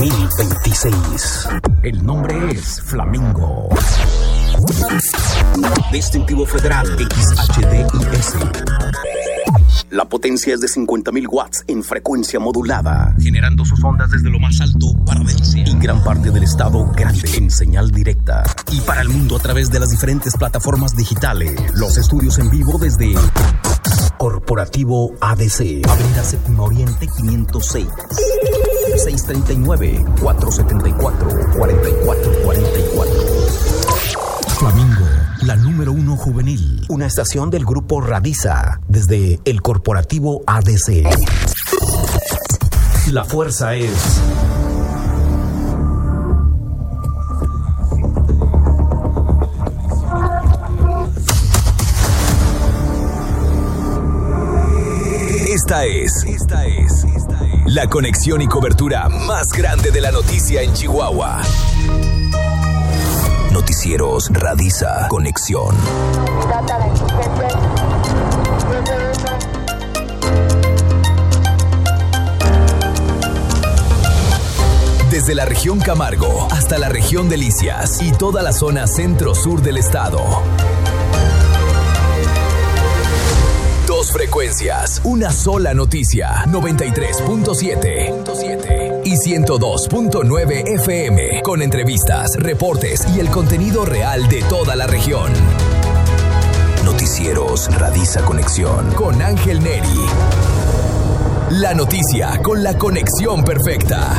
2026. El nombre es Flamingo. Distintivo Federal XHDIS. La potencia es de 50.000 watts en frecuencia modulada, generando sus ondas desde lo más alto para Delcia y gran parte del estado grande en señal directa. Y para el mundo a través de las diferentes plataformas digitales. Los estudios en vivo desde Corporativo ADC, Avenida Séptima Oriente 506, 639-474-4444. Flamingo, la número 1 juvenil. Una estación del grupo Radiza, desde el Corporativo ADC. La fuerza es... Esta es la conexión y cobertura más grande de la noticia en Chihuahua. Noticieros Radiza Conexión. Desde la región Camargo hasta la región Delicias y toda la zona centro-sur del estado. Dos frecuencias, una sola noticia, 93.7 y 102.9 FM, con entrevistas, reportes y el contenido real de toda la región. Noticieros Radiza Conexión con Ángel Neri. La noticia con la conexión perfecta.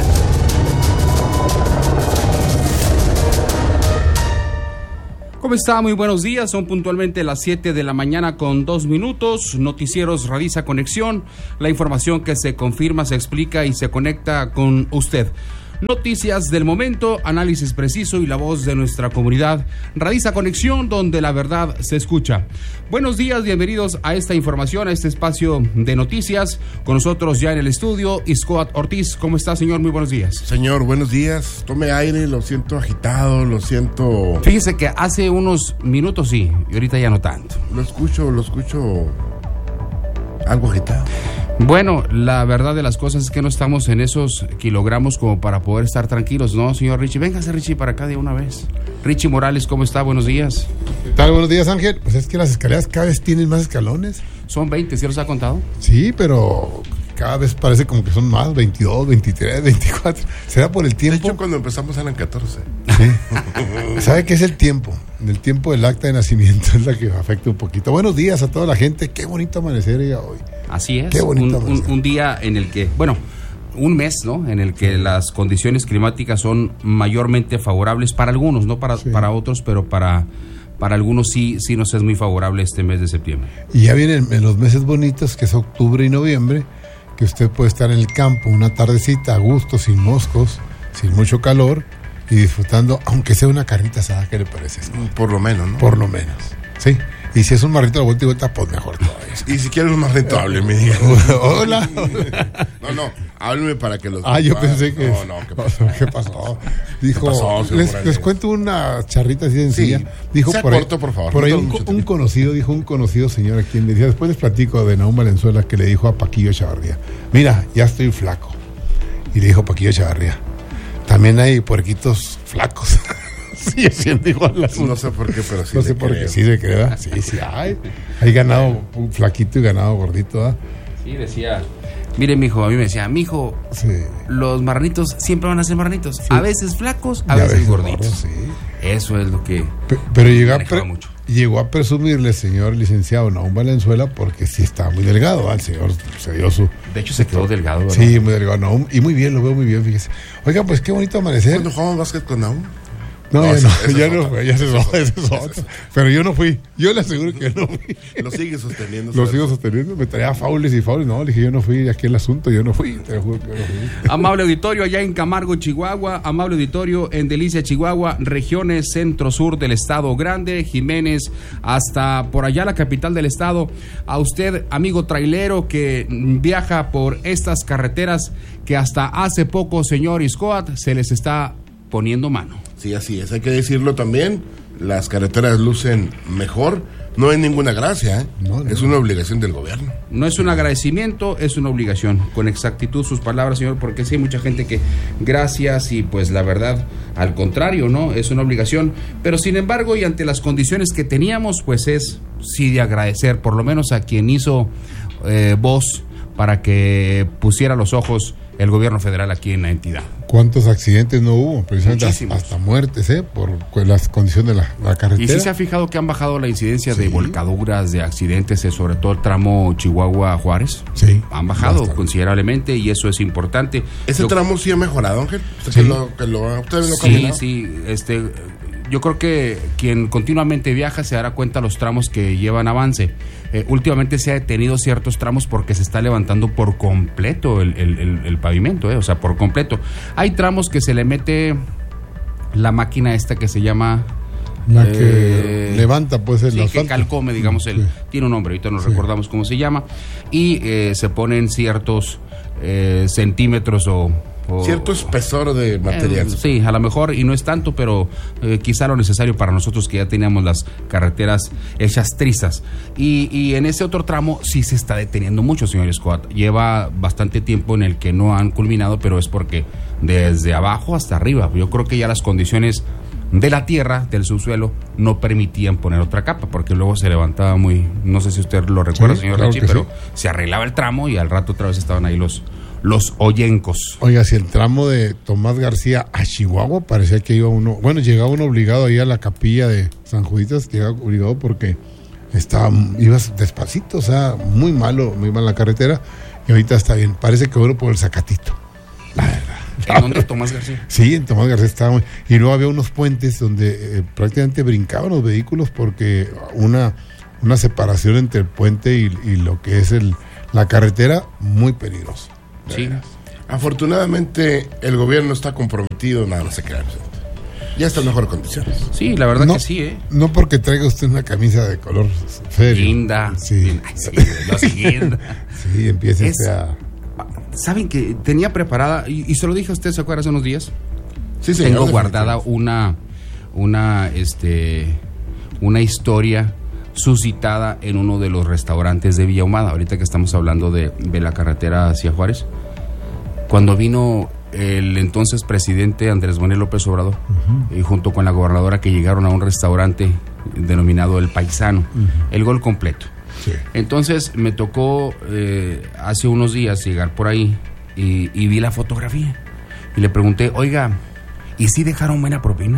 ¿Cómo está? Muy buenos días, son puntualmente las 7 de la mañana con 2 minutos, Noticieros Radiza Conexión, la información que se confirma, se explica y se conecta con usted. Noticias del momento, análisis preciso y la voz de nuestra comunidad. Radiza Conexión, donde la verdad se escucha. Buenos días, bienvenidos a esta información, a este espacio de noticias. Con nosotros ya en el estudio, Iscoat Ortiz. ¿Cómo está, señor? Muy buenos días. Señor, buenos días. Tome aire, lo siento agitado, lo siento... Fíjese que hace unos minutos sí, y ahorita ya no tanto. Lo escucho algo agitado. Bueno, la verdad de las cosas es que no estamos en esos kilogramos como para poder estar tranquilos, ¿no, señor Richie? Véngase, Richie, para acá de una vez. Richie Morales, ¿cómo está? Buenos días. ¿Qué tal? Buenos días, Ángel. Pues es que las escaleras cada vez tienen más escalones. Son 20, ¿sí los ha contado? Sí, pero cada vez parece como que son más, 22, 23, 24. ¿Será por el tiempo? De hecho, cuando empezamos eran 14. Sí. ¿Sabe qué es el tiempo? El tiempo del acta de nacimiento es la que afecta un poquito. Buenos días a toda la gente. Qué bonito amanecer ya hoy. Así es. Qué bonito un día en el que, bueno, un mes, ¿no? En el que las condiciones climáticas son mayormente favorables para algunos, no para, sí, para otros, pero para algunos sí nos es muy favorable este mes de septiembre. Y ya vienen los meses bonitos, que es octubre y noviembre, que usted puede estar en el campo una tardecita a gusto, sin moscos, sin mucho calor y disfrutando, aunque sea una carnita asada. ¿Qué le parece? Por lo menos, ¿no? Por lo menos, sí. Y si es un marrito de vuelta y vuelta, pues mejor todavía. Y si quieres un marrito, hábleme, diga. Hola. No, hábleme para que los... Yo pensé que... No, ¿qué pasó? ¿Qué pasó? Dijo, ¿Qué pasó, les cuento una charrita así sencilla. Sí. Dijo sea por ahí, corto, por favor. Por ahí un conocido señor a quien le decía, después les platico de Nahum Valenzuela, que le dijo a Paquillo Echavarría, mira, ya estoy flaco. Y le dijo Paquillo Echavarría, también hay puerquitos flacos. Sí, siendo igual la asunto. No sé por qué, pero sí. No sé por qué, sí se cree, sí. Hay ganado flaquito y ganado gordito, ¿verdad? Sí, decía. Mire, mijo, a mí me decía, mijo, sí, los marranitos siempre van a ser marranitos. Sí. A veces flacos, a veces gorditos. Sí. Eso es lo que. Pero llegó a presumirle, señor licenciado Nahum Valenzuela, porque sí estaba muy delgado, el señor se dio su... De hecho, se quedó delgado, ¿verdad? Sí, muy delgado, Nahum, y muy bien, lo veo muy bien, fíjese. Oiga, pues qué bonito amanecer. ¿Cuándo jugamos básquet con Nahum? No, ya no fue, ya es otro. Pero yo no fui, yo le aseguro que no fui. Lo sigue sosteniendo. Lo sigo sosteniendo, me traía faules. No, le dije, yo no fui, aquí el asunto, yo no fui, te lo juro que yo no fui. Amable auditorio allá en Camargo, Chihuahua, amable auditorio en Delicia, Chihuahua, regiones centro-sur del estado grande, Jiménez, hasta por allá la capital del estado. A usted, amigo trailero que viaja por estas carreteras que hasta hace poco, señor Iscoat, se les está poniendo mano. Sí, así es, hay que decirlo también, las carreteras lucen mejor, no hay ninguna gracia, ¿eh? No. Es una obligación del gobierno. No es un agradecimiento, es una obligación. Con exactitud sus palabras, señor, porque sí hay mucha gente que gracias y pues la verdad, al contrario, ¿no? Es una obligación, pero sin embargo y ante las condiciones que teníamos, pues es sí de agradecer, por lo menos a quien hizo voz para que pusiera los ojos el gobierno federal aquí en la entidad. ¿Cuántos accidentes no hubo? Precisamente muchísimos. Hasta muertes, por las condiciones de la carretera. Y sí se ha fijado que han bajado la incidencia de volcaduras, de accidentes, sobre todo el tramo Chihuahua-Juárez. Sí. Han bajado considerablemente y eso es importante. ¿Ese tramo sí ha mejorado, Ángel? Sí. ¿Ustedes lo caminaron? Sí. Yo creo que quien continuamente viaja se dará cuenta de los tramos que llevan avance. Últimamente se ha detenido ciertos tramos porque se está levantando por completo el pavimento, o sea, por completo. Hay tramos que se le mete la máquina esta que se llama... La que levanta, pues, el asfalto. Que calcome, digamos, tiene un nombre, ahorita nos recordamos cómo se llama, y se ponen ciertos centímetros o cierto espesor de material. Sí, a lo mejor, y no es tanto, pero quizá lo necesario para nosotros que ya teníamos las carreteras hechas trizas. Y en ese otro tramo sí se está deteniendo mucho, señor Scott. Lleva bastante tiempo en el que no han culminado, pero es porque desde abajo hasta arriba, yo creo que ya las condiciones de la tierra, del subsuelo, no permitían poner otra capa, porque luego se levantaba muy, no sé si usted lo recuerda, señor claro Richie, pero sí. Se arreglaba el tramo y al rato otra vez estaban ahí los hoyencos. Oiga, si el tramo de Tomás García a Chihuahua parecía que iba uno, llegaba uno obligado ahí a la capilla de San Juditas, llegaba obligado porque ibas despacito, o sea, muy mala la carretera, y ahorita está bien, parece que uno por el Zacatito, la verdad. ¿En dónde Tomás García? Sí, en Tomás García estaba y luego había unos puentes donde prácticamente brincaban los vehículos porque una separación entre el puente y lo que es la carretera, muy peligroso. Sí. Afortunadamente el gobierno está comprometido, nada más se crean. Ya está en mejor condiciones. Sí, la verdad que sí, No porque traiga usted una camisa de color ferio. Linda. Sí. Linda. Sí, empieza a... ¿Saben que tenía preparada, y se lo dije a usted, ¿se acuerda hace unos días? Sí, señor. Tengo guardada una historia suscitada en uno de los restaurantes de Villa Ahumada, ahorita que estamos hablando de la carretera hacia Juárez. Cuando vino el entonces presidente Andrés Manuel López Obrador, y junto con la gobernadora, que llegaron a un restaurante denominado El Paisano, el Gol Completo. Sí. Entonces me tocó hace unos días llegar por ahí y vi la fotografía y le pregunté, oiga, ¿y si dejaron buena propina?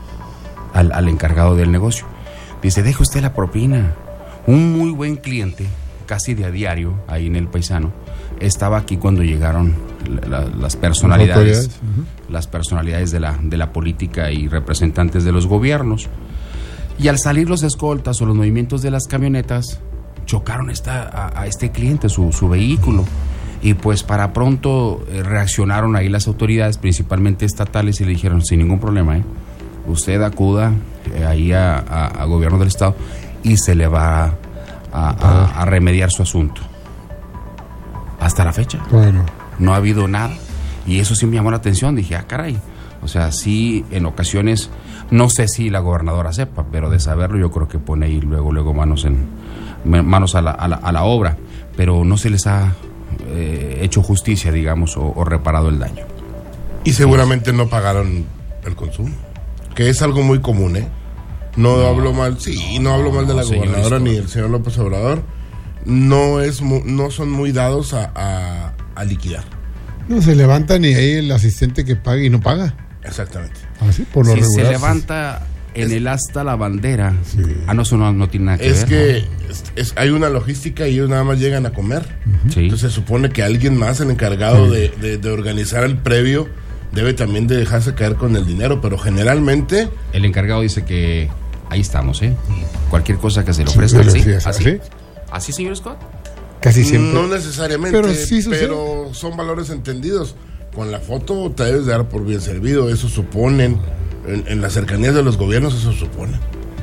Al encargado del negocio. Dice, deje usted la propina. Un muy buen cliente, casi de a diario, ahí en El Paisano, estaba aquí cuando llegaron las personalidades, las personalidades de la política y representantes de los gobiernos. Y al salir los escoltas o los movimientos de las camionetas, chocaron a este cliente, su vehículo. Y pues para pronto reaccionaron ahí las autoridades, principalmente estatales, y le dijeron, sin ningún problema, usted acuda ahí a gobierno del estado y se le va a remediar su asunto. Hasta la fecha no ha habido nada, y eso sí me llamó la atención. Dije, caray, o sea, sí, en ocasiones, no sé si la gobernadora sepa, pero de saberlo yo creo que pone ahí luego manos a la obra, pero no se les ha hecho justicia, digamos, o reparado el daño. Y seguramente no pagaron el consumo, que es algo muy común, No hablo mal de la gobernadora ni del señor López Obrador. No son muy dados a liquidar. No se levantan y ahí el asistente que paga y no paga. Exactamente. Así por lo regular. Si se levanta en el asta la bandera, eso no tiene nada que ver. Es que hay una logística y ellos nada más llegan a comer. Sí. Entonces se supone que alguien más, el encargado de organizar el previo, debe también de dejarse caer con el dinero, pero generalmente... El encargado dice que ahí estamos, cualquier cosa que se le ofrezca, ¿Así, señor Scott? Casi siempre. No necesariamente, pero son valores entendidos. Con la foto te debes de dar por bien servido, eso suponen. En las cercanías de los gobiernos eso supone.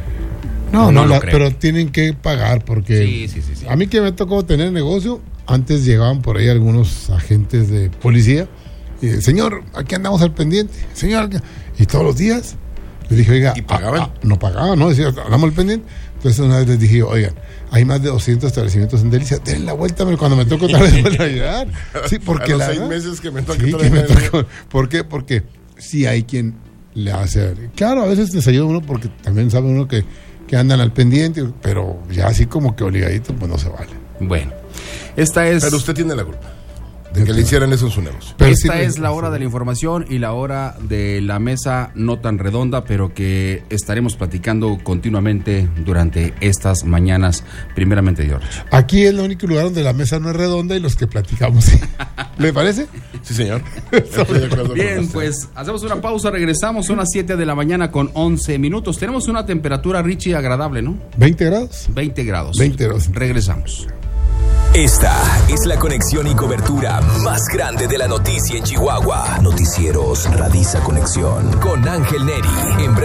Pero tienen que pagar porque... Sí. A mí que me tocó tener negocio, antes llegaban por ahí algunos agentes de policía Señor, aquí andamos al pendiente. Señor, y todos los días le dije, oiga, ¿y pagaban? No pagaban, ¿no? Decía, andamos al pendiente. Entonces una vez les dije, oigan, hay más de 200 establecimientos en Delicia, denle la vuelta cuando me toque otra vez vuelvo a ayudar. Sí, porque a los 6 meses que me toque sí, otra vez. ¿Por qué? Porque sí hay quien le hace. Claro, a veces les ayuda uno porque también sabe uno que andan al pendiente, pero ya así como que obligadito, pues no se vale. Bueno, esta es... Pero usted tiene la culpa de que le hicieran eso en su negocio. Pero esta es la hora de la información y la hora de la mesa no tan redonda, pero que estaremos platicando continuamente durante estas mañanas, primeramente Dios. Aquí es el único lugar donde la mesa no es redonda y los que platicamos. ¿Le parece? Sí, señor. Bien, pues hacemos una pausa, regresamos, son las 7 de la mañana con 11 minutos. Tenemos una temperatura, Richie, agradable, ¿no? 20 grados. 20 grados. 20 grados. Regresamos. Esta es la conexión y cobertura más grande de la noticia en Chihuahua. Noticieros Radiza Conexión con Ángel Neri. En breve